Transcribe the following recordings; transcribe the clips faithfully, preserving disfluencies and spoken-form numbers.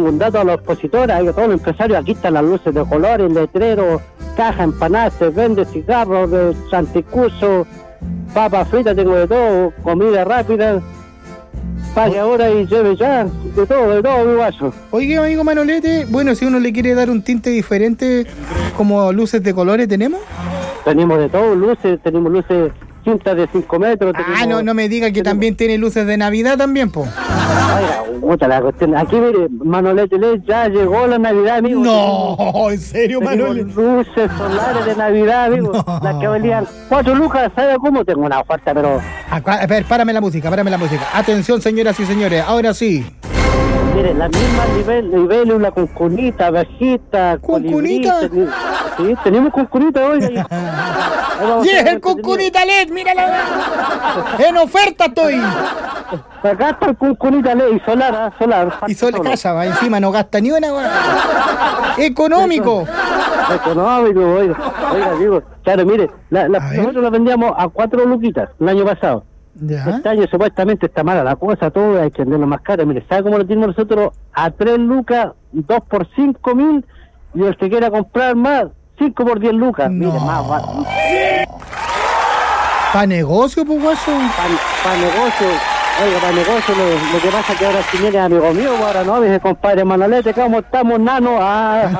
digo un dato a los expositores, a todos los empresarios, aquí están las luces de colores, letreros, caja, empanadas, se vende cigarros, de anticurso, papas fritas, tengo de todo, comida rápida, pague ahora y lleve ya, de todo, de todo, mi guaso. Oiga, amigo Manolete, bueno, si uno le quiere dar un tinte diferente, como luces de colores, ¿tenemos? Tenemos de todo, luces, tenemos luces cintas de cinco metros. Ah, no, no me diga que tenemos... también tiene luces de Navidad también, po. Oiga, puta la cuestión. Aquí, mire, Manolete, ya llegó la Navidad, amigo. No, tenemos, en serio, Manolete. Luces solares de Navidad, amigo. No. Las que valían cuatro lucas, ¿sabe cómo? Tengo una oferta, pero... A ver, párame la música, párame la música. Atención, señoras y señores, ahora sí. Mire, la misma nivel, nivel, una cuncunita, bajita, ¿Cuncunita? Colibrí, sí, tenemos cuncunita hoy. ¡Y es el cuncunita L E D! ¡Mírala! ¡En oferta estoy! Acá está el cuncunita L E D y solar, ¿eh? solar. Y solar, casa, va, encima no gasta ni una, ¡económico! Económico, oiga, oiga, digo, claro, mire, la, la, nosotros la vendíamos a cuatro luquitas el año pasado. ¿Ya? Este año supuestamente está mala la cosa, todo, hay que venderlo más caro. Mire, ¿sabe cómo lo tenemos nosotros? A tres lucas, dos por cinco mil, y el que quiera comprar más, cinco por diez lucas. No. Mire, más va. ¿Pa negocio, pues, guaso? Pa, pa negocio, oiga, pa negocio, lo, lo que pasa es que ahora si viene amigo mío, ahora no, dice compadre Manolete, ¿cómo estamos, nano? Ah,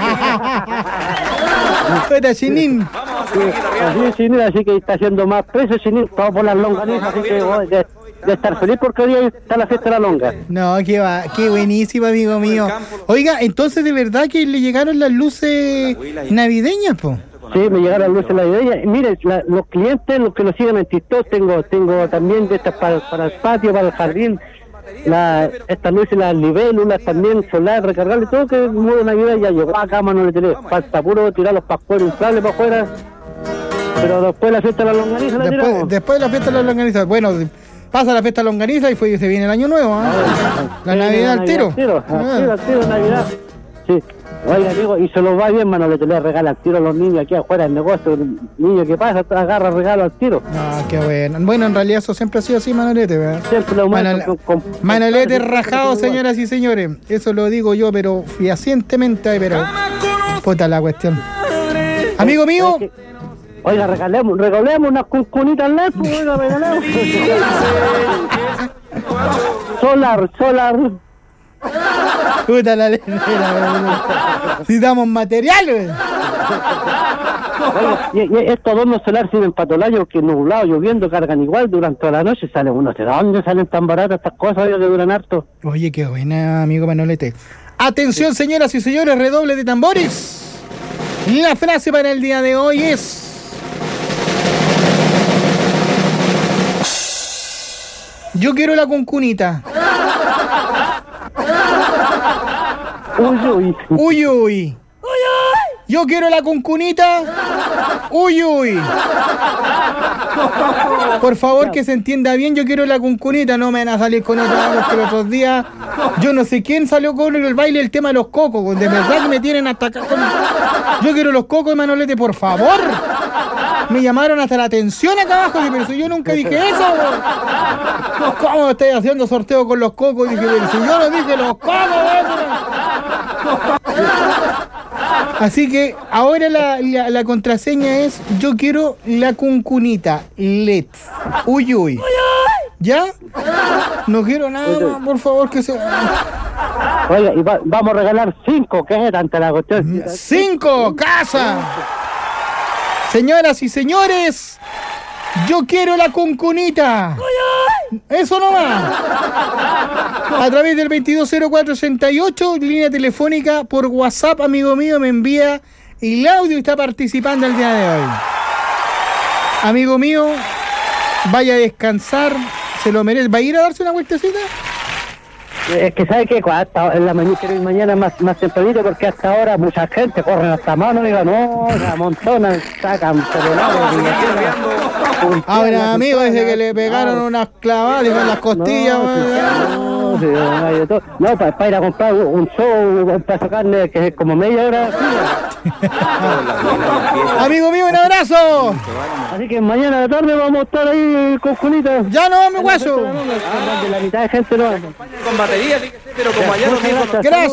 Fuera, Chinin. Así, Chinin, así que está haciendo más precio, Chinin, todo por las longanizas, así que oh, de, de estar feliz porque hoy día está la fiesta de la longa. No, qué va, qué buenísimo, amigo mío. Oiga, entonces de verdad que le llegaron las luces navideñas, po. Sí, me llegaron las luces navideñas. Mire, la, los clientes, los que lo siguen en TikTok, tengo tengo también de estas para, para el patio, para el jardín. La, estas luces, las libélulas también, solar, recargable, todo que el modo de Navidad ya llegó acá, mano de tele. Falta puro tirar los pascueros inflables para afuera. Pero después la fiesta de la longaniza la después, tiramos. Después de la fiesta de la longaniza, bueno, pasa la fiesta de la longaniza y fue, se viene el año nuevo, ¿eh? La Navidad al tiro. Al tiro, al tiro, al tiro, Navidad. Sí. Oiga, amigo, y se los va bien, mano, le te le regala al tiro a los niños aquí afuera del negocio. El niño que pasa, agarra regalo al tiro. Ah, qué bueno. Bueno, en realidad eso siempre ha sido así, Manolete, ¿verdad? Siempre lo Manol... con, con, Manolete con... rajado, señoras y señores. Eso lo digo yo, pero fehacientemente, pero... Puta la cuestión. Amigo mío... Oiga, regalemos, regalemos unas cuncunitas L E D, oiga, regalemos. Solar, solar. Puta la leñera, si damos materiales. Oiga, y, y estos adornos solares sirven para todo el año, que nublado, lloviendo, cargan igual durante toda la noche, salen unos, ¿de dónde salen tan baratas estas cosas, oiga, que duran harto? Oye, qué buena, amigo Manolete. Atención, sí. Señoras y señores, redoble de tambores. La frase para el día de hoy es... Yo quiero la cuncunita. Uy, uy. Uy, uy. Yo quiero la cuncunita. Uy, uy. Por favor, que se entienda bien, yo quiero la cuncunita. No me van a salir con otra, porque los otros días yo no sé quién salió con el baile el tema de los cocos. De verdad que me tienen hasta acá con... Yo quiero los cocos de Manolete, por favor. Me llamaron hasta la atención acá abajo, pero si yo nunca dije eso. ¿Cómo estoy haciendo sorteo con los cocos? Dije, pero si yo no dije los cocos. Así que ahora la, la, la contraseña es: yo quiero la cuncunita L E D. Uy, uy. ¿Ya? No quiero nada, por favor, que se... Oiga, y va, vamos a regalar cinco, ¿qué es tanta la cuestión? ¡Cinco! ¡Casa! Señoras y señores, yo quiero la cuncunita. Eso nomás. A través del veintidós cero cuatro sesenta y ocho, línea telefónica, por WhatsApp, amigo mío, me envía el audio y está participando el día de hoy. Amigo mío, vaya a descansar, se lo merece. ¿Va a ir a darse una vueltecita? Es que sabe que hasta en la mañana, quiero ir mañana más, más tempranito, porque hasta ahora mucha gente corre hasta mano, diga, no, la montona, sacan celulares. Ahora, amigo, desde que le pegaron unas clavadas en las costillas. No, sí, no, hay de todo. No, para, para ir a comprar un show, un pedazo de carne que es como media hora. Amigo mío, un abrazo. Así que mañana a la tarde vamos a estar ahí con cunitas. Ya no, mi guaso. La mitad de gente no. Con batería, pero como allá no. Gracias.